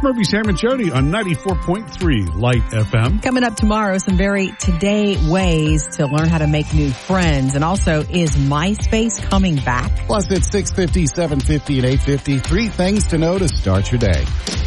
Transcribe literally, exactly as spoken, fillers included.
Murphy, Sam, and Jody on ninety-four point three Light F M. Coming up tomorrow, some very today ways to learn how to make new friends. And also, is MySpace coming back? Plus, it's six fifty, seven fifty, and eight fifty. Three things to know to start your day.